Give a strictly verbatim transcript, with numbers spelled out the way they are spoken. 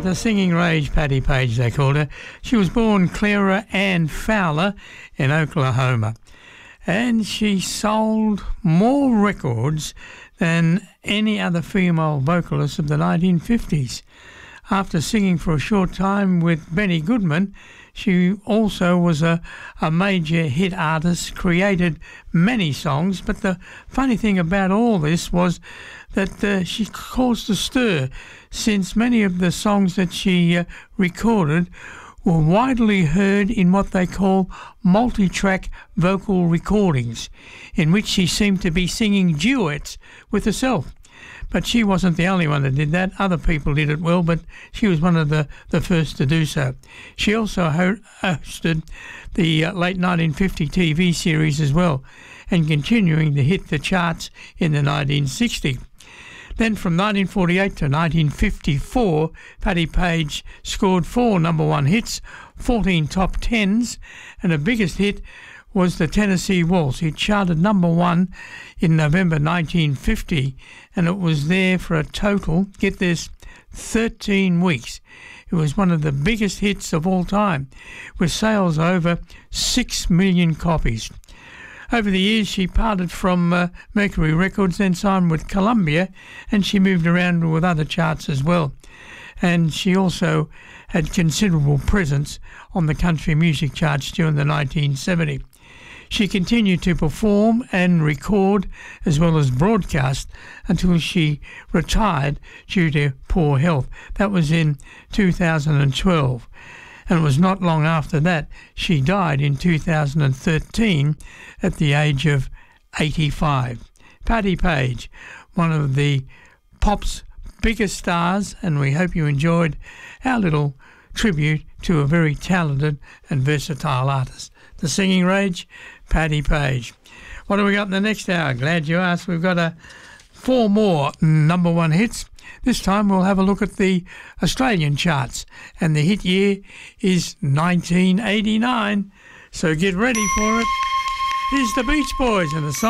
the singing rage, Patti Page they called her. She was born Clara Ann Fowler in Oklahoma, and she sold more records than any other female vocalist of the nineteen fifties. After singing for a short time with Benny Goodman, she also was a, a major hit artist, created many songs, but the funny thing about all this was that uh, she caused a stir, since many of the songs that she uh, recorded were widely heard in what they call multi-track vocal recordings, in which she seemed to be singing duets with herself. But she wasn't the only one that did that. Other people did it well, but she was one of the, the first to do so. She also ho- hosted the uh, late nineteen fifty T V series as well, and continuing to hit the charts in the nineteen sixties. Then from nineteen forty-eight to nineteen fifty-four, Patti Page scored four number one hits, fourteen top tens, and the biggest hit was the Tennessee Waltz. It charted number one in November nineteen fifty, and it was there for a total, get this, thirteen weeks. It was one of the biggest hits of all time, with sales over six million copies. Over the years, she parted from uh, Mercury Records, then signed with Columbia, and she moved around with other charts as well. And she also had considerable presence on the country music charts during the nineteen seventies. She continued to perform and record as well as broadcast until she retired due to poor health. That was in two thousand twelve. And it was not long after that she died in two thousand thirteen at the age of eighty-five. Patti Page, one of the pop's biggest stars, and we hope you enjoyed our little tribute to a very talented and versatile artist. The Singing Rage, Patti Page. What do we got in the next hour? Glad you asked. We've got a four more number one hits. This time we'll have a look at the Australian charts, and the hit year is nineteen eighty-nine. So get ready for it. Here's the Beach Boys and the song